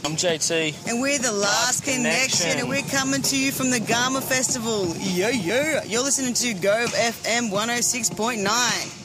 I'm JT. And we're the Last Connection, and we're coming to you from the Garma Festival. Yo, yo. You're listening to Gove FM 106.9.